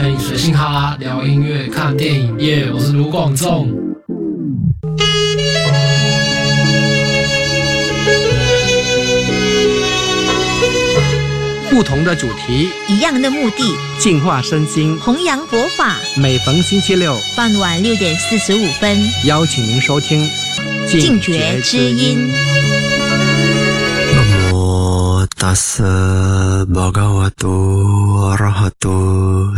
陪你随性哈拉聊音乐、看电影耶，我是卢广仲。 不同的主题， 一样的目的， 净化身心， 弘扬佛法。 每逢星期六傍晚6点45分， 邀请您收听净觉之音。 Namo tassa bhagavato arahato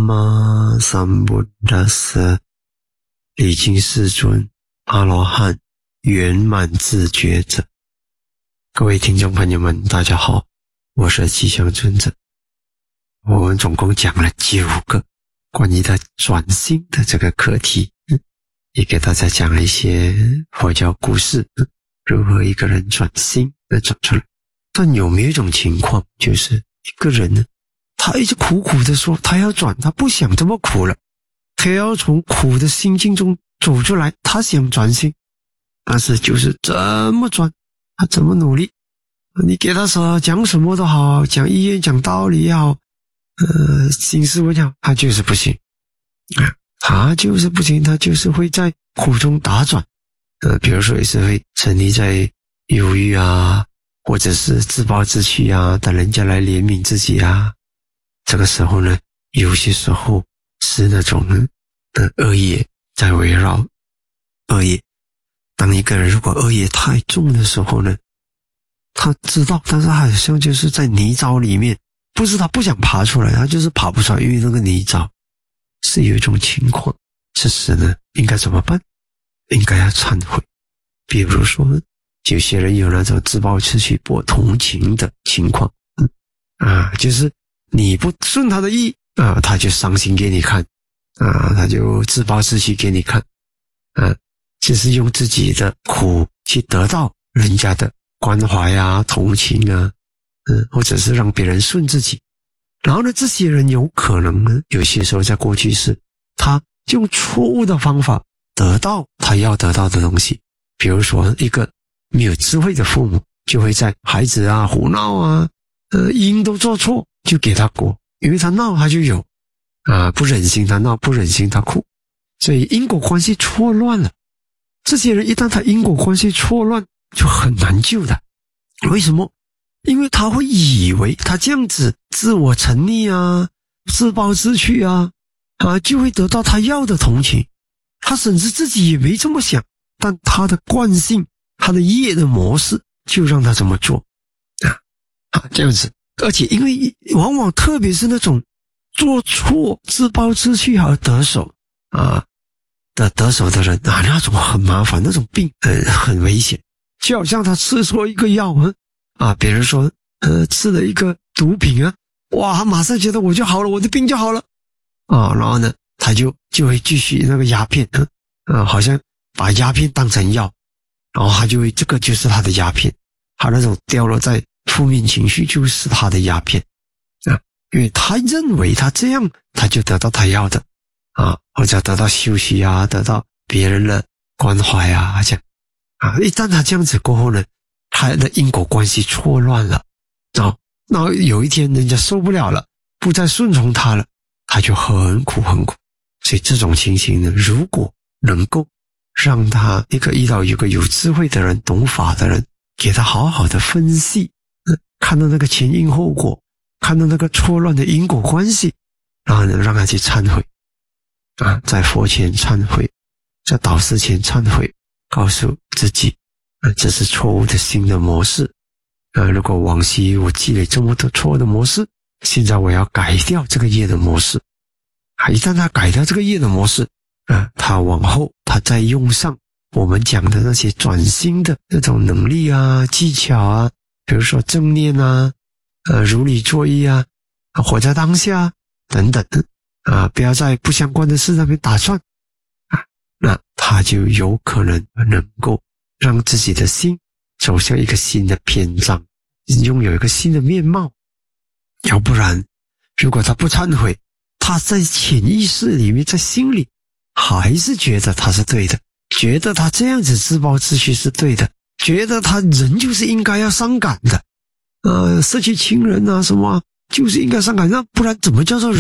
samma sambuddhassa 礼敬世尊阿罗汉圆满自觉者。各位听众朋友们，大家好，我是吉祥尊者。我们总共讲了9个关于他转心的这个课题，也给大家讲了一些佛教故事，如何一个人转心的转出来。但有没有一种情况，就是一个人呢，他一直苦苦的说他要转，他不想这么苦了，他要从苦的心境中走出来，他想转心，但是就是怎么转，他怎么努力，你给他说讲什么都好，讲医院讲道理也好，心思文好，他就是不行，他就是不行，他就是会在苦中打转，比如说也是会沉溺在忧郁啊，或者是自暴自弃啊，等人家来怜悯自己啊。这个时候呢，有些时候是那种恶业在围绕。恶业，当一个人如果恶业太重的时候呢，他知道，但是他好像就是在泥沼里面，不是他不想爬出来，他就是爬不出来，因为那个泥沼是有一种情况。这时呢，应该怎么办？应该要忏悔。比如说有些人有那种自暴自弃、不同情的情况，就是你不顺他的意他就伤心给你看，他就自暴自弃给你看，就是用自己的苦去得到人家的关怀啊、同情啊，或者是让别人顺自己。然后呢，这些人有可能呢，有些时候在过去是他用错误的方法得到他要得到的东西。比如说一个没有智慧的父母，就会在孩子胡闹啊，因都做错就给他过，因为他闹他就有，不忍心他闹，不忍心他哭，所以因果关系错乱了。这些人一旦他因果关系错乱，就很难救的。为什么？因为他会以为他这样子自我沉溺啊，自暴自弃就会得到他要的同情。他甚至自己也没这么想，但他的惯性，他的业的模式就让他这么做这样子。而且因为往往特别是那种做错、自暴自弃而得手得手的人那种很麻烦，那种病很危险。就好像他吃错一个药比如说吃了一个毒品他马上觉得我就好了，我的病就好了然后呢他就会继续那个鸦片好像把鸦片当成药，然后他就会这个就是他的鸦片，他那种掉落在负面情绪就是他的鸦片因为他认为他这样他就得到他要的或者得到休息得到别人的关怀这样一旦他这样子过后呢，他的因果关系错乱了然后有一天人家受不了了，不再顺从他了，他就很苦很苦。所以这种情形呢，如果能够让他遇到一个有智慧的人、懂法的人，给他好好的分析，看到那个前因后果，看到那个错乱的因果关系，然后呢让他去忏悔在佛前忏悔，在导师前忏悔，告诉自己这是错误的新的模式如果往昔我积累这么多错的模式，现在我要改掉这个业的模式一旦他改掉这个业的模式他往后他再用上我们讲的那些转心的那种能力技巧比如说正念如理作意活在当下等等不要在不相关的事上面打转那他就有可能能够让自己的心走向一个新的篇章，拥有一个新的面貌。要不然如果他不忏悔，他在潜意识里面，在心里还是觉得他是对的，觉得他这样子自暴自弃是对的，觉得他人就是应该要伤感的失去亲人什么就是应该伤感，那不然怎么叫做人？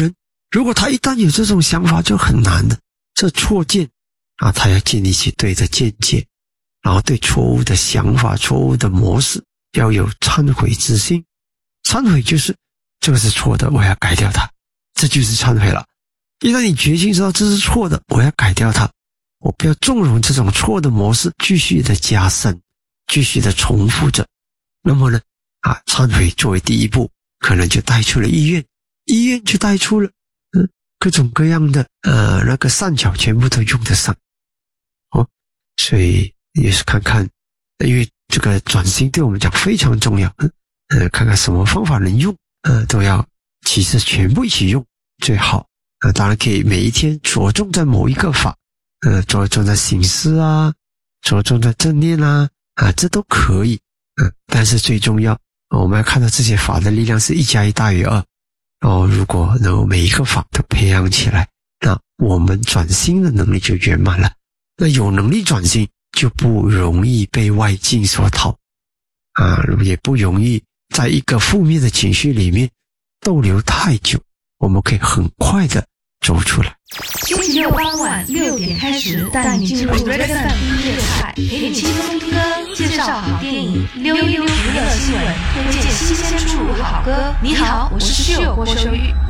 如果他一旦有这种想法就很难的，这错见啊，他要建立起对的见解，然后对错误的想法、错误的模式要有忏悔之心。忏悔就是这个是错的，我要改掉它，这就是忏悔了。一旦你决心知道这是错的，我要改掉它，我不要纵容这种错的模式继续的加深，继续的重复着，那么呢忏悔作为第一步，可能就带出了意愿，意愿就带出了各种各样的那个善巧全部都用得上所以也是看看，因为这个转型对我们讲非常重要，看看什么方法能用，都要其实全部一起用最好。当然可以每一天着重在某一个法，着重在醒思啊，着重在正念啊，这都可以。但是最重要，我们要看到这些法的力量是1+1大于2。如果能够每一个法都培养起来，那我们转心的能力就圆满了。那有能力转心，就不容易被外境所讨，也不容易在一个负面的情绪里面逗留太久，我们可以很快的走出来。 星期六傍晚6点开始，带你进入 Red Sun 音乐派，陪你轻松听歌，介绍好电影，溜娱乐新闻，推荐新鲜出炉好歌。你好，我是室友郭秀玉。